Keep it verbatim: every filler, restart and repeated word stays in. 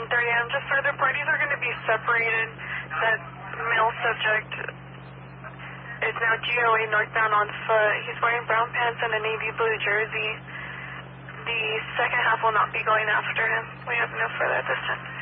thirty a m Just further parties are going to be separated. That male subject is now G O A northbound on foot. He's wearing brown pants and a navy blue jersey. The second half will not be going after him. We have no further at this time.